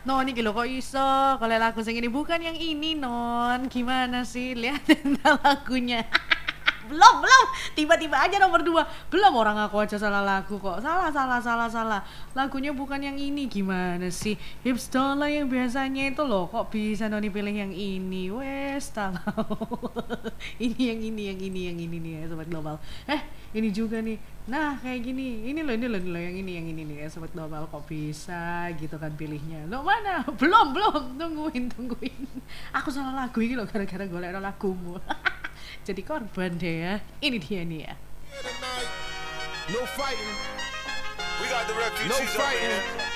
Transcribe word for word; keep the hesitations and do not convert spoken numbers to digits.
Non iki lho kok iso kalau lagu sing ini bukan yang ini Non. Gimana sih? Lihat lagunya. Belum, belum. Tiba-tiba aja nomor dua. Belum, orang aku aja salah lagu kok. Salah, salah, salah, salah. Lagunya bukan yang ini. Gimana sih? Hips Dolla yang biasanya itu loh. Kok bisa Noni pilih yang ini? Wes, tahu. Ini yang ini, yang ini, yang ini nih ya Sobat Global. Eh, ini juga nih. Nah, kayak gini. Ini loh, ini loh, ini loh yang ini, yang ini nih ya Sobat Global. Kok bisa gitu kan pilihnya? Lo mana? Belum, belum. Tungguin, tungguin. Aku salah lagu ini loh gara-gara golek lagumu. Jadi korban deh ya. Ini dia nih ya. No fighting. We got the refugees no fighting.